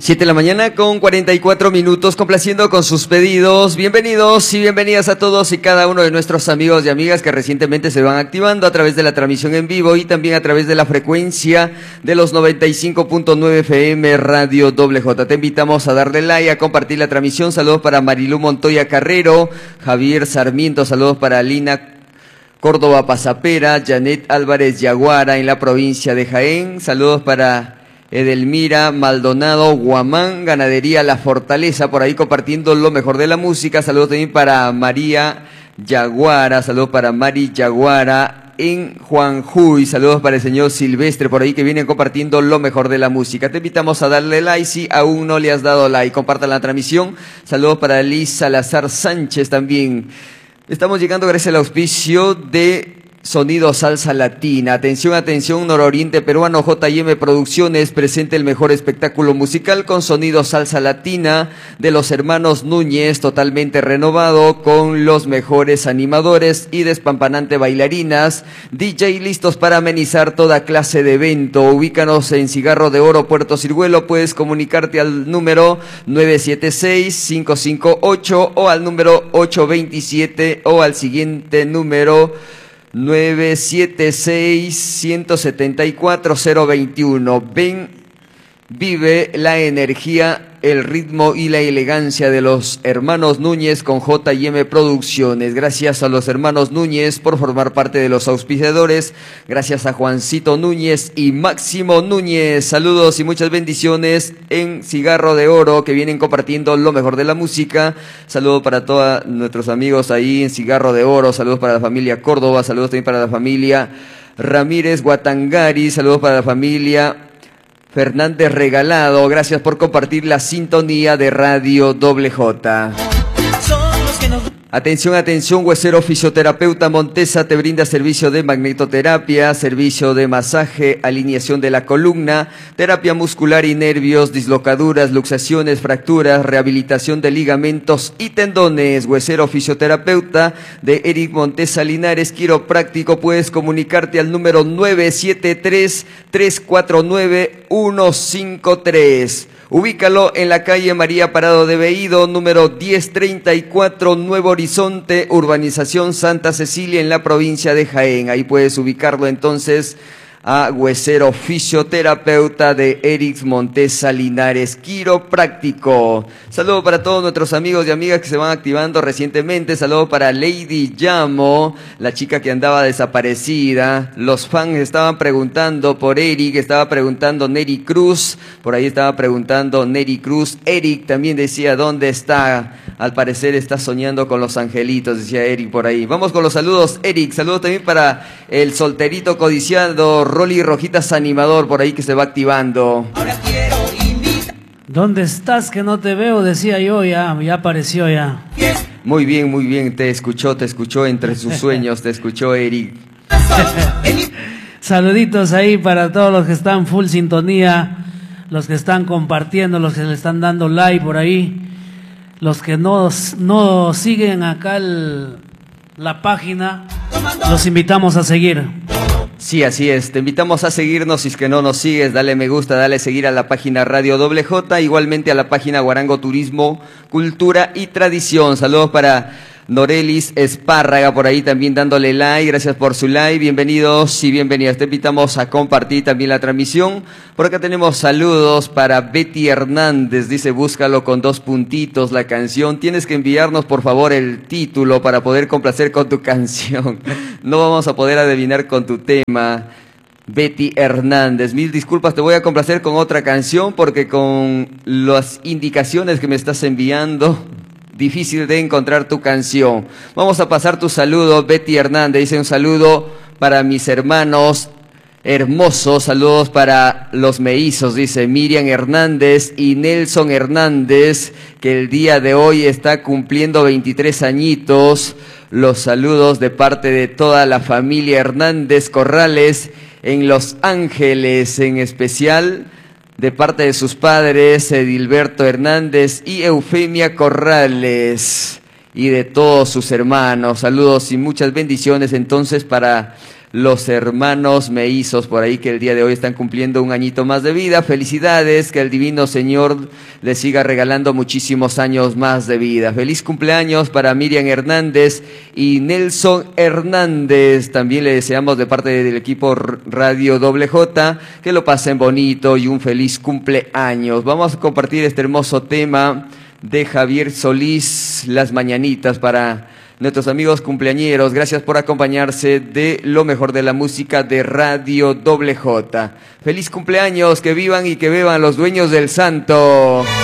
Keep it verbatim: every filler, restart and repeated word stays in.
siete de la mañana con cuarenta y cuatro minutos, complaciendo con sus pedidos. Bienvenidos y bienvenidas a todos y cada uno de nuestros amigos y amigas que recientemente se van activando a través de la transmisión en vivo y también a través de la frecuencia de los noventa y cinco punto nueve F M Radio Doble J. Te invitamos a darle like, a compartir la transmisión. Saludos para Marilú Montoya Carrero, Javier Sarmiento, saludos para Lina Córdoba Pasapera, Janet Álvarez Yaguara en la provincia de Jaén, saludos para Edelmira Maldonado Guamán, Ganadería La Fortaleza, por ahí compartiendo lo mejor de la música. Saludos también para María Yaguara, saludos para Mari Yaguara en Juanjuy, saludos para el señor Silvestre, por ahí que vienen compartiendo lo mejor de la música. Te invitamos a darle like si aún no le has dado like, comparta la transmisión. Saludos para Liz Salazar Sánchez también. Estamos llegando gracias al auspicio de Sonido Salsa Latina. Atención, atención, Nororiente Peruano, J y M Producciones presenta el mejor espectáculo musical con Sonido Salsa Latina de los hermanos Núñez, totalmente renovado con los mejores animadores y despampanante bailarinas, D J listos para amenizar toda clase de evento. Ubícanos en Cigarro de Oro, Puerto Ciruelo. Puedes comunicarte al número nueve siete seis, cinco cinco ocho o al número ocho dos siete o al siguiente número nueve siete seis, uno siete cuatro, cero dos uno. Ven, vive la energía, el ritmo y la elegancia de los hermanos Núñez con J y M Producciones. Gracias a los hermanos Núñez por formar parte de los auspiciadores. Gracias a Juancito Núñez y Máximo Núñez. Saludos y muchas bendiciones en Cigarro de Oro, que vienen compartiendo lo mejor de la música. Saludos para todos nuestros amigos ahí en Cigarro de Oro. Saludos para la familia Córdoba. Saludos también para la familia Ramírez Guatangari. Saludos para la familia Fernández Regalado, gracias por compartir la sintonía de Radio Doble J. Atención, atención, Huesero Fisioterapeuta Montesa te brinda servicio de magnetoterapia, servicio de masaje, alineación de la columna, terapia muscular y nervios, dislocaduras, luxaciones, fracturas, rehabilitación de ligamentos y tendones. Huesero Fisioterapeuta de Eric Montesa Linares, quiropráctico. Puedes comunicarte al número nueve siete tres, tres cuatro nueve, uno cinco tres. Ubícalo en la calle María Parado de Veído, número diez treinta y cuatro, Nuevo Horizonte, urbanización Santa Cecilia, en la provincia de Jaén. Ahí puedes ubicarlo entonces a Huesero Fisioterapeuta de Eric Montesa Linares, quiropráctico. Saludo para todos nuestros amigos y amigas que se van activando recientemente. Saludo para Lady Llamo, la chica que andaba desaparecida. Los fans estaban preguntando por Eric, estaba preguntando Neri Cruz, por ahí estaba preguntando Neri Cruz. Eric también decía dónde está. Al parecer está soñando con los angelitos, decía Eric por ahí. Vamos con los saludos, Eric. Saludos también para el solterito codiciado Rolly Rojitas Animador, por ahí que se va activando. Ahora quiero invitar. ¿Dónde estás que no te veo? Decía yo, ya, ya apareció ya. Muy bien, muy bien, te escuchó, te escuchó entre sus sueños, te escuchó Eric. Saluditos ahí para todos los que están full sintonía, los que están compartiendo, los que le están dando like por ahí, los que no, no siguen acá el, la página, los invitamos a seguir. Sí, así es. Te invitamos a seguirnos. Si es que no nos sigues, dale me gusta, dale seguir a la página Radio Doble J, igualmente a la página Guarango Turismo, Cultura y Tradición. Saludos para Norelis Espárraga, por ahí también dándole like. Gracias por su like. Bienvenidos y bienvenidas. Te invitamos a compartir también la transmisión. Por acá tenemos saludos para Betty Hernández. Dice, búscalo con dos puntitos la canción. Tienes que enviarnos, por favor, el título para poder complacer con tu canción. No vamos a poder adivinar con tu tema. Betty Hernández, mil disculpas, te voy a complacer con otra canción porque con las indicaciones que me estás enviando, difícil de encontrar tu canción. Vamos a pasar tu saludo, Betty Hernández. Dice un saludo para mis hermanos hermosos, saludos para los mellizos, dice Miriam Hernández y Nelson Hernández, que el día de hoy está cumpliendo veintitrés añitos. Los saludos de parte de toda la familia Hernández Corrales en Los Ángeles, en especial de parte de sus padres, Edilberto Hernández y Eufemia Corrales, y de todos sus hermanos. Saludos y muchas bendiciones entonces para los hermanos mellizos por ahí que el día de hoy están cumpliendo un añito más de vida. Felicidades, que el divino Señor les siga regalando muchísimos años más de vida. Feliz cumpleaños para Miriam Hernández y Nelson Hernández. También le deseamos de parte del equipo Radio Doble J que lo pasen bonito y un feliz cumpleaños. Vamos a compartir este hermoso tema de Javier Solís, Las Mañanitas, para nuestros amigos cumpleañeros. Gracias por acompañarse de lo mejor de la música de Radio Doble J. Feliz cumpleaños, que vivan y que beban los dueños del santo.